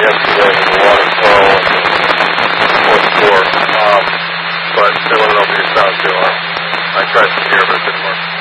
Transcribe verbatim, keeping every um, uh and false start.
yesterday with the water flow and the fourth floor. Um, but they want to know if you found the alarm. I tried from here, but it didn't work.